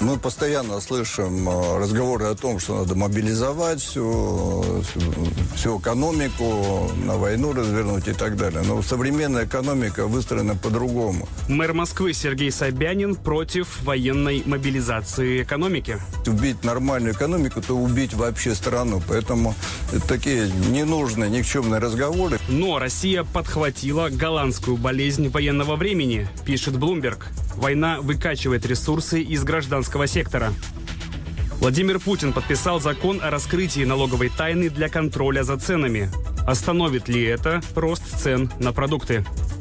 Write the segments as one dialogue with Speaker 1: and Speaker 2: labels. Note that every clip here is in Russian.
Speaker 1: Мы постоянно слышим разговоры о том, что надо мобилизовать всю экономику, на войну развернуть и так далее. Но современная экономика выстроена по-другому.
Speaker 2: Мэр Москвы Сергей Собянин против военной мобилизации экономики.
Speaker 1: Убить нормальную экономику, то убить вообще страну. Поэтому это такие ненужные, никчемные разговоры.
Speaker 2: Но Россия подхватила голландскую болезнь военного времени, пишет Bloomberg. Война выкачивает ресурсы из гражданского сектора. Владимир Путин подписал закон о раскрытии налоговой тайны для контроля за ценами. Остановит ли это рост цен на продукты?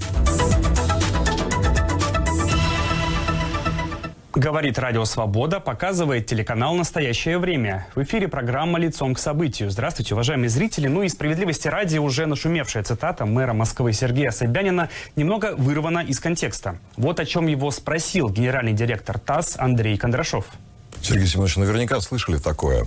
Speaker 2: Говорит Радио Свобода, показывает телеканал «Настоящее время». В эфире программа «Лицом к событию». Здравствуйте, уважаемые зрители. Ну и справедливости ради, уже нашумевшая цитата мэра Москвы Сергея Собянина немного вырвана из контекста. Вот о чем его спросил генеральный директор ТАСС Андрей Кондрашов.
Speaker 3: Сергей Семенович, наверняка слышали такое.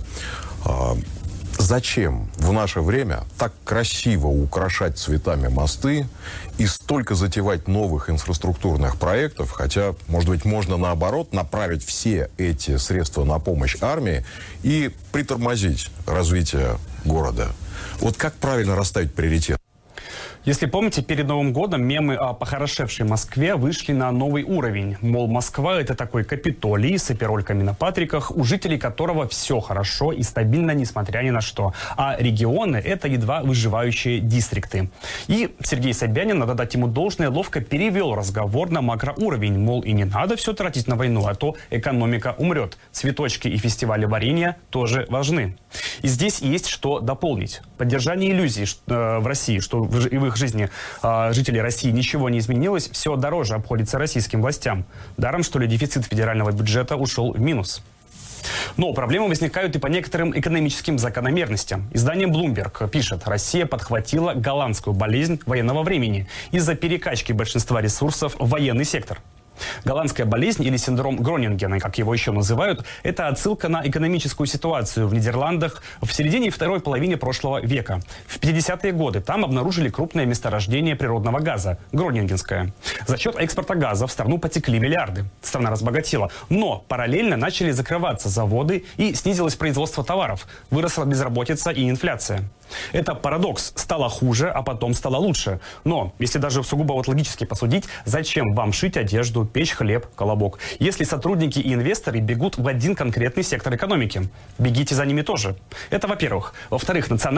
Speaker 3: Зачем в наше время так красиво украшать цветами мосты и столько затевать новых инфраструктурных проектов, хотя, может быть, можно наоборот направить все эти средства на помощь армии и притормозить развитие города? Вот как правильно расставить приоритет?
Speaker 2: Если помните, перед Новым годом мемы о похорошевшей Москве вышли на новый уровень. Мол, Москва – это такой Капитолий с оперольками на патриках, у жителей которого все хорошо и стабильно, несмотря ни на что. А регионы – это едва выживающие дистрикты. И Сергей Собянин, надо дать ему должное, ловко перевел разговор на макроуровень. Мол, и не надо все тратить на войну, а то экономика умрет. Цветочки и фестивали варенья тоже важны. И здесь есть что дополнить. Поддержание иллюзий в России, что в их жизни жителей России ничего не изменилось, все дороже обходится российским властям. Даром, что ли, дефицит федерального бюджета ушел в минус. Но проблемы возникают и по некоторым экономическим закономерностям. Издание Bloomberg пишет, Россия подхватила голландскую болезнь военного времени из-за перекачки большинства ресурсов в военный сектор. Голландская болезнь или синдром Гронингена, как его еще называют, это отсылка на экономическую ситуацию в Нидерландах в середине и второй половине прошлого века. В 50-е годы там обнаружили крупное месторождение природного газа – Гронингенское. За счет экспорта газа в страну потекли миллиарды. Страна разбогатела. Но параллельно начали закрываться заводы и снизилось производство товаров. Выросла безработица и инфляция. Это парадокс. Стало хуже, а потом стало лучше. Но, если даже сугубо логически посудить, зачем вам шить одежду, печь хлеб, колобок, если сотрудники и инвесторы бегут в один конкретный сектор экономики? Бегите за ними тоже. Это во-первых. Во-вторых, национальный